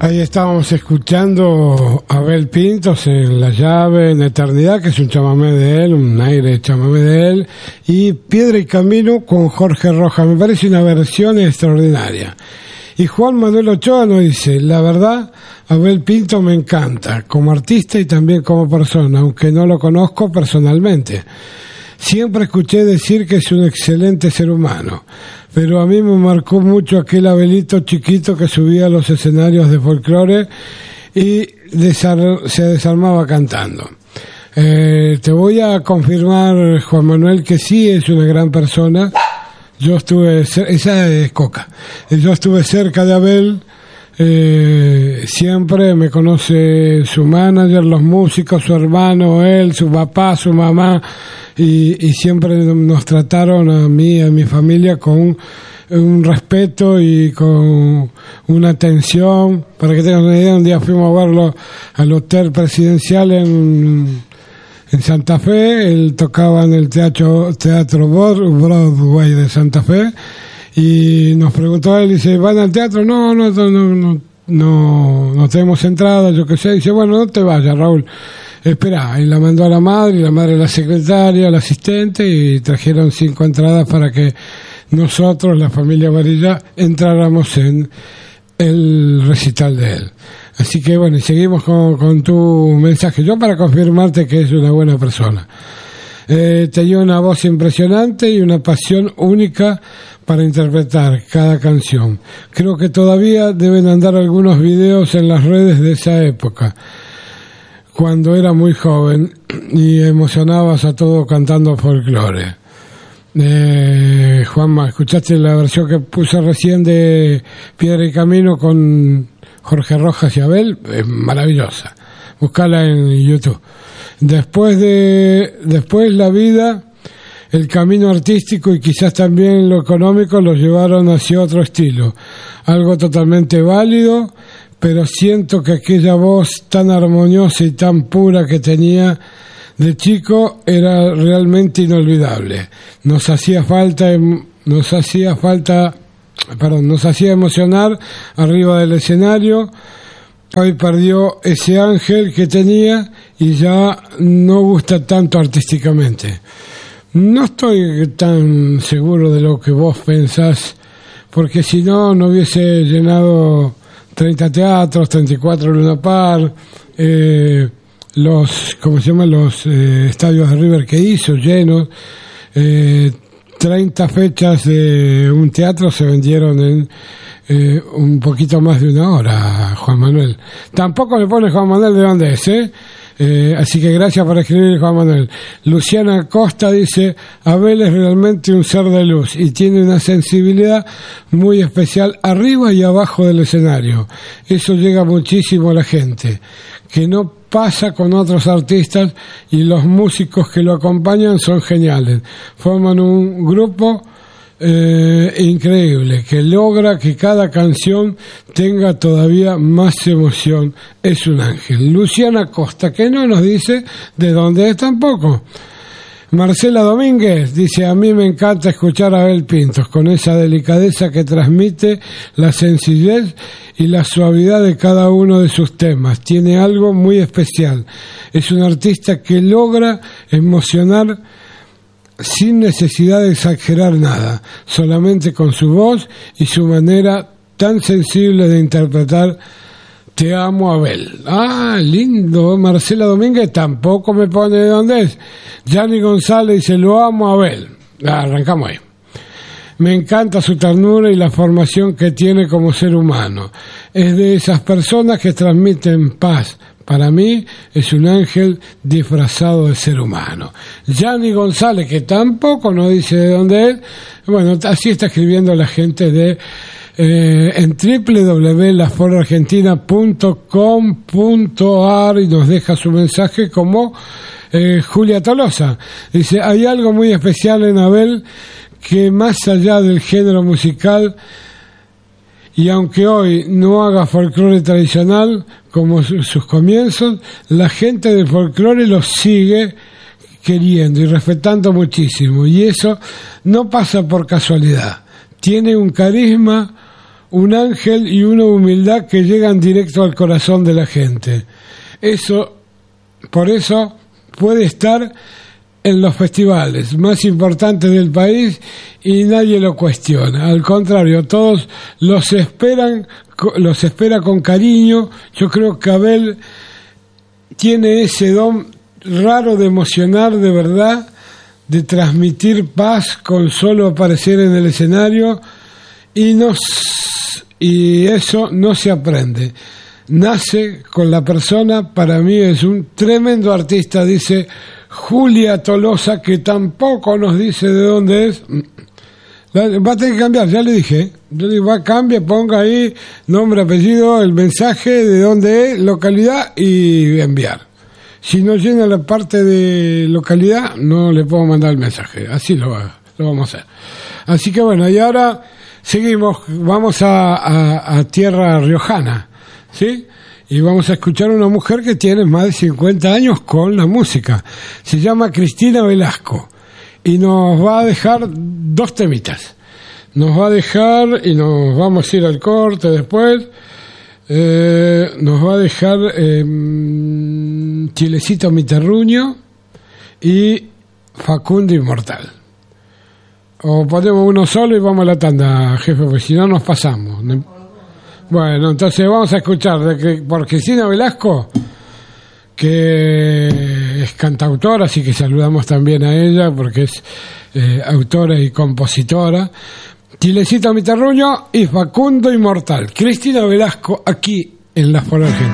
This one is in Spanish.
Ahí estábamos escuchando a Abel Pintos en La Llave, en Eternidad, que es un chamamé de él, un aire de chamamé de él, y Piedra y Camino con Jorge Rojas. Me parece una versión extraordinaria. Y Juan Manuel Ochoa nos dice: la verdad, Abel Pintos me encanta, como artista y también como persona, aunque no lo conozco personalmente. Siempre escuché decir que es un excelente ser humano, pero a mí me marcó mucho aquel Abelito chiquito que subía a los escenarios de folclore y se desarmaba cantando. Te voy a confirmar, Juan Manuel, que sí es una gran persona. Yo estuve, esa es Coca, yo estuve cerca de Abel. Siempre me conoce su manager, los músicos, su hermano, él, su papá, su mamá, y siempre nos trataron a mí y a mi familia con un respeto y con una atención. Para que tengan una idea, un día fuimos a verlo al Hotel Presidencial en Santa Fe. Él tocaba en el teatro Broadway de Santa Fe. Y nos preguntó él, dice: ¿van al teatro? No tenemos entrada, yo qué sé. Dice: bueno, no te vayas, Raúl, espera. Y la mandó a la madre la secretaria, la asistente, y trajeron 5 entradas para que nosotros, la familia Varilla, entráramos en el recital de él. Así que bueno, y seguimos con tu mensaje. Yo, para confirmarte que es una buena persona. Tenía una voz impresionante y una pasión única para interpretar cada canción. Creo que todavía deben andar algunos videos en las redes de esa época, cuando era muy joven y emocionabas a todo cantando folclore. Juanma, ¿escuchaste la versión que puse recién de Piedra y Camino con Jorge Rojas y Abel? Es maravillosa. Búscala en YouTube. Después la vida, el camino artístico y quizás también lo económico los llevaron hacia otro estilo, algo totalmente válido, pero siento que aquella voz tan armoniosa y tan pura que tenía de chico era realmente inolvidable. Nos hacía emocionar arriba del escenario. Hoy perdió ese ángel que tenía y ya no gusta tanto artísticamente. No estoy tan seguro de lo que vos pensás, porque si no hubiese llenado 30 teatros, 34 Luna Park, los estadios de River que hizo llenos. 30 fechas de un teatro se vendieron en un poquito más de una hora, Juan Manuel. Tampoco le pone Juan Manuel de dónde es, así que gracias por escribir, Juan Manuel. Luciana Costa dice: Abel es realmente un ser de luz y tiene una sensibilidad muy especial arriba y abajo del escenario. Eso llega muchísimo a la gente, que no pasa con otros artistas, y los músicos que lo acompañan son geniales. Forman un grupo increíble que logra que cada canción tenga todavía más emoción. Es un ángel. Luciana Costa, que no nos dice de dónde es tampoco. Marcela Domínguez dice: a mí me encanta escuchar a Abel Pintos, con esa delicadeza que transmite, la sencillez y la suavidad de cada uno de sus temas. Tiene algo muy especial. Es un artista que logra emocionar sin necesidad de exagerar nada, solamente con su voz y su manera tan sensible de interpretar. Te amo, Abel. Ah, lindo. Marcela Domínguez tampoco me pone de dónde es. Gianni González dice: lo amo, Abel. Arrancamos ahí. Me encanta su ternura y la formación que tiene como ser humano. Es de esas personas que transmiten paz. Para mí es un ángel disfrazado de ser humano. Gianni González, que tampoco nos dice de dónde es. Bueno, así está escribiendo la gente de en www.laforargentina.com.ar, y nos deja su mensaje como Julia Tolosa. Dice: hay algo muy especial en Abel, que más allá del género musical, y aunque hoy no haga folclore tradicional como sus comienzos, la gente del folclore lo sigue queriendo y respetando muchísimo, y eso no pasa por casualidad. Tiene un carisma un ángel y una humildad que llegan directo al corazón de la gente. Por eso puede estar en los festivales más importantes del país y nadie lo cuestiona. Al contrario, todos los espera con cariño. Yo creo que Abel tiene ese don raro de emocionar de verdad, de transmitir paz con solo aparecer en el escenario, y eso no se aprende. Nace con la persona. Para mí es un tremendo artista, dice Julia Tolosa, que tampoco nos dice de dónde es. Va a tener que cambiar, ya le dije. Yo le digo, cambie, ponga ahí nombre, apellido, el mensaje, de dónde es, localidad y enviar. Si no llena la parte de localidad, no le puedo mandar el mensaje. Así lo vamos a hacer. Así que bueno, y ahora seguimos, vamos a tierra riojana, ¿sí? Y vamos a escuchar a una mujer que tiene más de 50 años con la música. Se llama Cristina Velasco y nos va a dejar 2 temitas. Nos va a dejar, y nos vamos a ir al corte después, nos va a dejar Chilecito mi terruño y Facundo Inmortal. O ponemos uno solo y vamos a la tanda, jefe, porque si no nos pasamos. Bueno, entonces vamos a escuchar por Cristina Velasco, que es cantautora, así que saludamos también a ella porque es autora y compositora. Chilecito mi terruño y Facundo Inmortal. Cristina Velasco aquí en La Foro Argentina.